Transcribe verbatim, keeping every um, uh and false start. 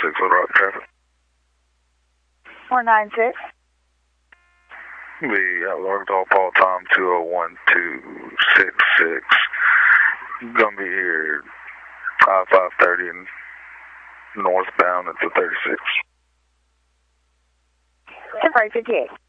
six, what route traffic? four nine six. Be at Largendal, Paul Tom two oh one two six six. Gonna be here five five thirty and northbound at the thirty-six. ten five fifty-eight.